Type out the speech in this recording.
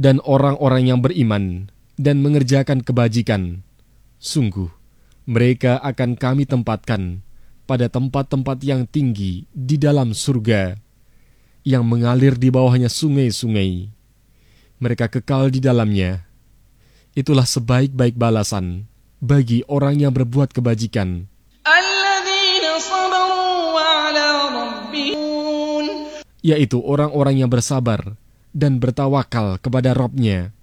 dan orang-orang yang beriman dan mengerjakan kebajikan, sungguh mereka akan kami tempatkan pada tempat-tempat yang tinggi di dalam surga, yang mengalir di bawahnya sungai-sungai. Mereka kekal di dalamnya. Itulah sebaik-baik balasan bagi orang yang berbuat kebajikan. Yaitu orang-orang yang bersabar dan bertawakal kepada Rabb-Nya.